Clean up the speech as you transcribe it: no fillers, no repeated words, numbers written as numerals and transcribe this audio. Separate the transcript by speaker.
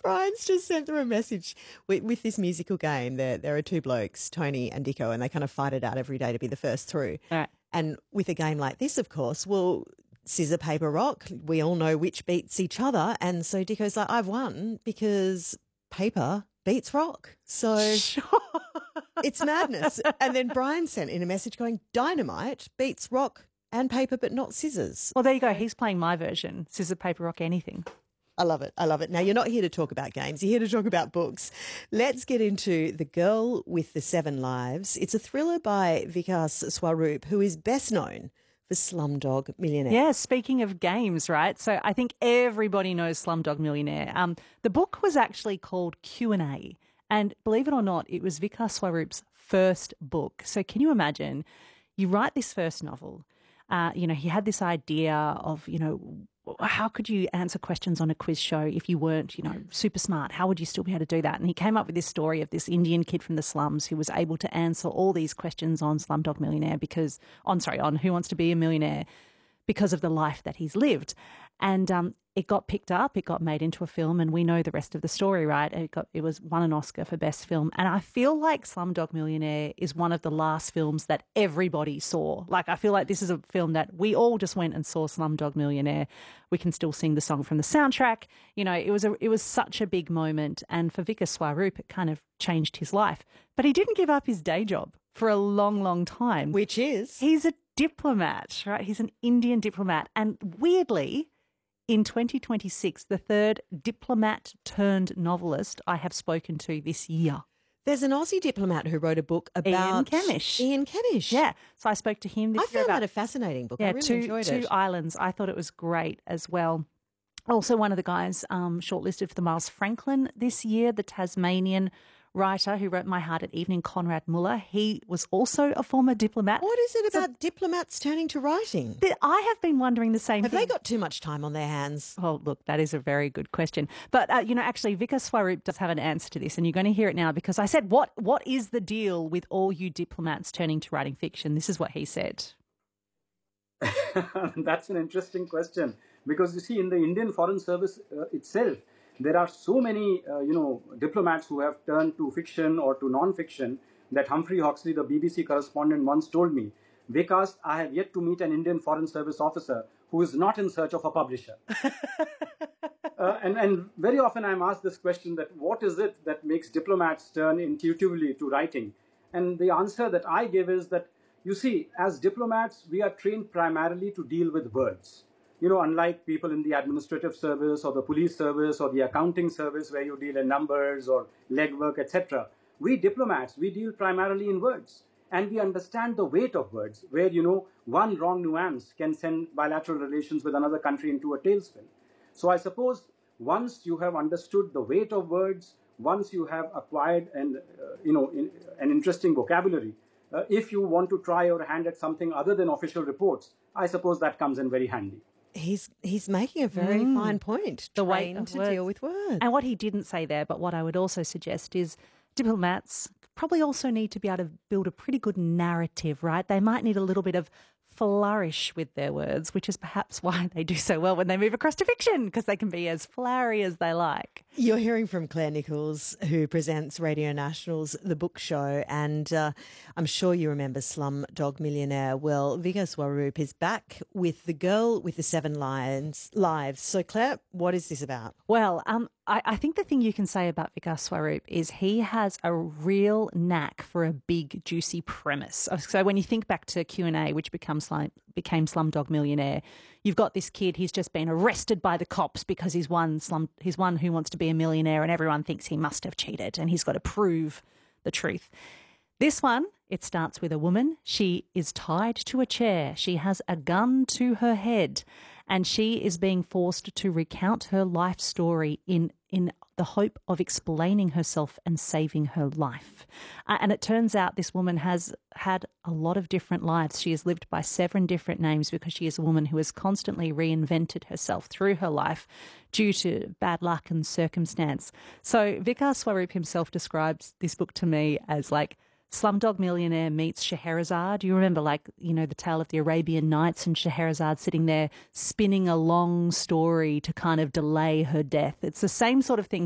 Speaker 1: Brian's just sent through a message with this musical game. There are two blokes, Tony and Dicko, and they kind of fight it out every day to be the first through.
Speaker 2: All right.
Speaker 1: And with a game like this, of course, well, scissor, paper, rock, we all know which beats each other. And so Dicko's like, I've won because paper beats rock. So it's madness. And then Brian sent in a message going, dynamite beats rock and paper but not scissors.
Speaker 2: Well, there you go. He's playing my version, scissor, paper, rock, anything.
Speaker 1: I love it. I love it. Now, you're not here to talk about games. You're here to talk about books. Let's get into The Girl with the Seven Lives. It's a thriller by Vikas Swaroop, who is best known for Slumdog Millionaire.
Speaker 2: Yeah, speaking of games, right? So I think everybody knows Slumdog Millionaire. The book was actually called Q&A. And believe it or not, it was Vikas Swaroop's first book. So can you imagine, you write this first novel, he had this idea of, how could you answer questions on a quiz show if you weren't, super smart? How would you still be able to do that? And he came up with this story of this Indian kid from the slums who was able to answer all these questions on Slumdog Millionaire on Who Wants to Be a Millionaire because of the life that he's lived. And it got picked up, it got made into a film, and we know the rest of the story, right? It won an Oscar for Best Film. And I feel like Slumdog Millionaire is one of the last films that everybody saw. Like, I feel like this is a film that we all just went and saw Slumdog Millionaire. We can still sing the song from the soundtrack. It was such a big moment. And for Vikas Swaroop, it kind of changed his life. But he didn't give up his day job for a long, long time.
Speaker 1: Which is?
Speaker 2: He's a diplomat, right? He's an Indian diplomat. And weirdly, in 2026, the third diplomat turned novelist I have spoken to this year.
Speaker 1: There's an Aussie diplomat who wrote a book about Ian Kemish.
Speaker 2: Yeah. So I spoke to him this year.
Speaker 1: I found that a fascinating book.
Speaker 2: Yeah,
Speaker 1: I really enjoyed it.
Speaker 2: Two Islands. I thought it was great as well. Also, one of the guys shortlisted for the Miles Franklin this year, the Tasmanian writer who wrote My Heart at Evening, Conrad Muller. He was also a former diplomat.
Speaker 1: What is it about diplomats turning to writing?
Speaker 2: I have been wondering the same thing.
Speaker 1: Have they got too much time on their hands?
Speaker 2: Oh, look, that is a very good question. But, actually, Vikas Swaroop does have an answer to this, and you're going to hear it now because I said, what is the deal with all you diplomats turning to writing fiction? This is what he said.
Speaker 3: That's an interesting question because, you see, in the Indian Foreign Service itself, there are so many, diplomats who have turned to fiction or to non-fiction that Humphrey Hoxley, the BBC correspondent, once told me, Vikas, I have yet to meet an Indian Foreign Service officer who is not in search of a publisher. And very often I'm asked this question that what is it that makes diplomats turn intuitively to writing? And the answer that I give is that, you see, as diplomats, we are trained primarily to deal with words. Unlike people in the administrative service or the police service or the accounting service where you deal in numbers or legwork, etc., we diplomats, we deal primarily in words. And we understand the weight of words, where, one wrong nuance can send bilateral relations with another country into a tailspin. So I suppose once you have understood the weight of words, once you have acquired an interesting vocabulary, if you want to try your hand at something other than official reports, I suppose that comes in very handy.
Speaker 1: He's making a very fine point.
Speaker 2: The way
Speaker 1: to deal with words.
Speaker 2: And what he didn't say there, but what I would also suggest is diplomats probably also need to be able to build a pretty good narrative, right? They might need a little bit of flourish with their words, which is perhaps why they do so well when they move across to fiction, because they can be as flowery as they like.
Speaker 1: You're hearing from Claire Nichols, who presents Radio National's The Book Show, and I'm sure you remember Slumdog Millionaire. Well, Vikas Swaroop is back with The Girl with the Seven Lives. So, Claire, what is this about?
Speaker 2: Well, I think the thing you can say about Vikas Swaroop is he has a real knack for a big, juicy premise. So when you think back to Q&A, which became Slumdog Millionaire, you've got this kid, he's just been arrested by the cops because he's won Who Wants to Be a Millionaire, and everyone thinks he must have cheated and he's got to prove the truth. This one, it starts with a woman. She is tied to a chair. She has a gun to her head, and she is being forced to recount her life story in the hope of explaining herself and saving her life. And it turns out this woman has had a lot of different lives. She has lived by 7 different names because she is a woman who has constantly reinvented herself through her life due to bad luck and circumstance. So Vikas Swaroop himself describes this book to me as like Slumdog Millionaire meets Scheherazade. You remember, the tale of the Arabian Nights and Scheherazade sitting there spinning a long story to kind of delay her death. It's the same sort of thing